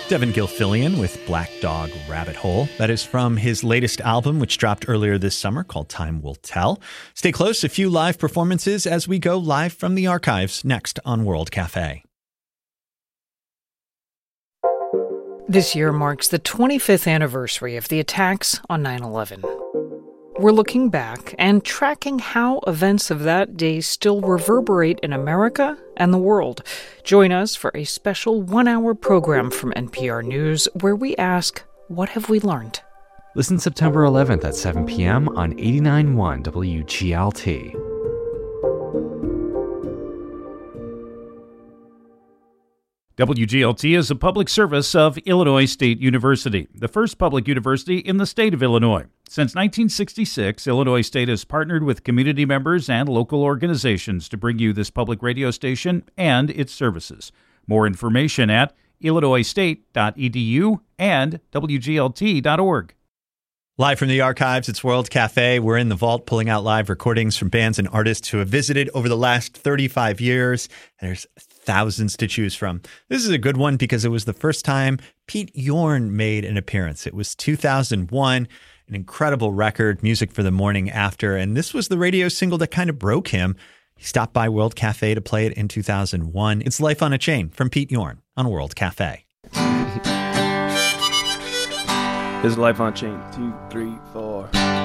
Devin Gilfillian with Black Dog Rabbit Hole. That is from his latest album, which dropped earlier this summer, called Time Will Tell. Stay close, a few live performances as we go live from the archives next on World Cafe. This year marks the 25th anniversary of the attacks on 9/11. We're looking back and tracking how events of that day still reverberate in America and the world. Join us for a special one-hour program from NPR News where we ask, what have we learned? Listen September 11th at 7 p.m. on 89.1 WGLT. WGLT is a public service of Illinois State University, the first public university in the state of Illinois. Since 1966, Illinois State has partnered with community members and local organizations to bring you this public radio station and its services. More information at illinoisstate.edu and wglt.org. Live from the archives, it's World Cafe. We're in the vault pulling out live recordings from bands and artists who have visited over the last 35 years. There's thousands to choose from. This is a good one because it was the first time Pete Yorn made an appearance. It was 2001, an incredible record, Music for the Morning After, and this was the radio single that kind of broke him. He stopped by World Cafe to play it in 2001. It's Life on a Chain from Pete Yorn on World Cafe. This is Life on a Chain. 2, 3, 4.